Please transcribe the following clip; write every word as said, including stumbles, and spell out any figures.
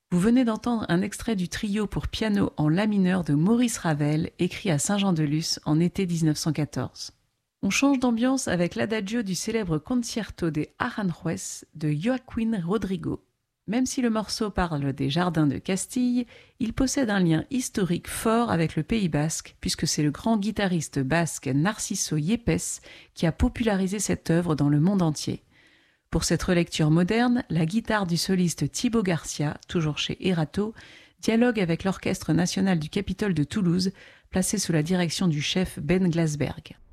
Vous venez d'entendre un extrait du trio pour piano en la mineur de Maurice Ravel, écrit à Saint-Jean-de-Luz en été dix-neuf cent quatorze. On change d'ambiance avec l'adagio du célèbre Concierto de Aranjuez de Joaquín Rodrigo. Même si le morceau parle des jardins de Castille, il possède un lien historique fort avec le Pays basque, puisque c'est le grand guitariste basque Narciso Yepes qui a popularisé cette œuvre dans le monde entier. Pour cette relecture moderne, la guitare du soliste Thibaut Garcia, toujours chez Erato, dialogue avec l'Orchestre national du Capitole de Toulouse, placé sous la direction du chef Ben Glasberg.